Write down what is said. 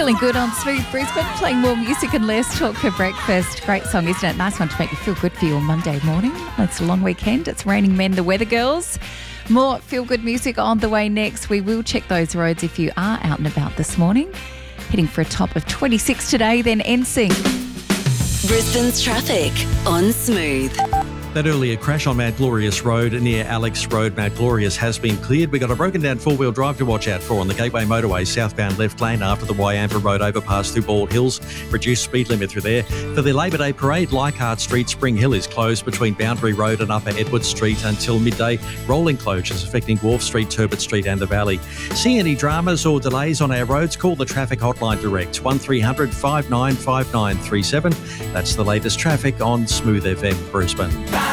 Feeling good on Smooth Brisbane, playing more music and less talk for breakfast. Great song, isn't it? Nice one to make you feel good for your Monday morning. It's a long weekend. It's Raining Men, the Weather Girls. More feel-good music on the way next. We will check those roads if you are out and about this morning. Heading for a top of 26 today, then NSYNC. Brisbane's traffic on Smooth. That earlier crash on Mount Glorious Road near Alex Road, Mount Glorious, has been cleared. We've got a broken down four-wheel drive to watch out for on the Gateway Motorway southbound left lane after the Wyampa Road overpass through Bald Hills. Reduced speed limit through there. For the Labor Day parade, Leichhardt Street, Spring Hill is closed between Boundary Road and Upper Edward Street until midday. Rolling closures affecting Wharf Street, Turbot Street and the Valley. See any dramas or delays on our roads? Call the traffic hotline direct, 1300 595937. That's the latest traffic on Smooth FM Brisbane.